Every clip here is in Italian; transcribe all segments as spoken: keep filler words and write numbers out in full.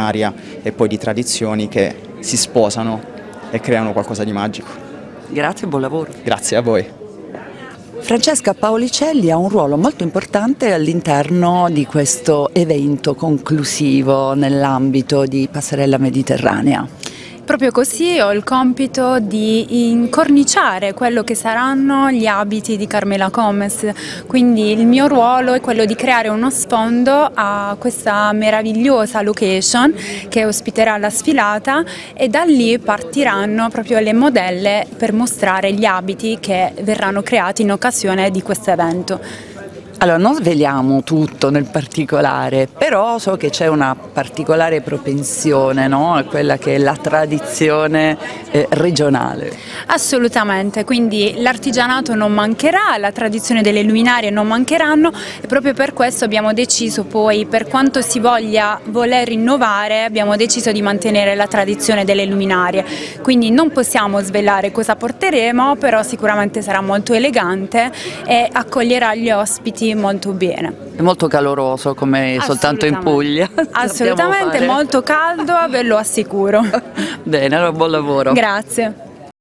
luminaria e poi di tradizioni che si sposano e creano qualcosa di magico. Grazie e buon lavoro. Grazie a voi. Francesca Paolicelli ha un ruolo molto importante all'interno di questo evento conclusivo nell'ambito di Passerella Mediterranea. Proprio così, ho il compito di incorniciare quello che saranno gli abiti di Carmela Comes, quindi il mio ruolo è quello di creare uno sfondo a questa meravigliosa location che ospiterà la sfilata, e da lì partiranno proprio le modelle per mostrare gli abiti che verranno creati in occasione di questo evento. Allora, non sveliamo tutto nel particolare, però so che c'è una particolare propensione, no? A quella che è la tradizione eh, regionale. Assolutamente, quindi l'artigianato non mancherà, la tradizione delle luminarie non mancheranno, e proprio per questo abbiamo deciso poi, per quanto si voglia voler innovare, abbiamo deciso di mantenere la tradizione delle luminarie. Quindi non possiamo svelare cosa porteremo, però sicuramente sarà molto elegante e accoglierà gli ospiti molto bene. È molto caloroso come soltanto in Puglia. Assolutamente, molto caldo, ve lo assicuro. Bene, allora buon lavoro. Grazie.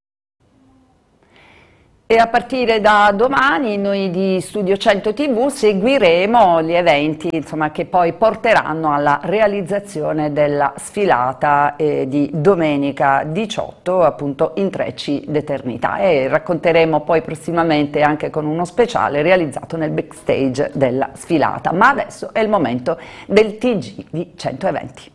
E a partire da domani noi di Studio cento tivù seguiremo gli eventi, insomma, che poi porteranno alla realizzazione della sfilata eh, di domenica diciotto, appunto, Intrecci d'Eternità, e racconteremo poi prossimamente anche con uno speciale realizzato nel backstage della sfilata. Ma adesso è il momento del T G di cento eventi.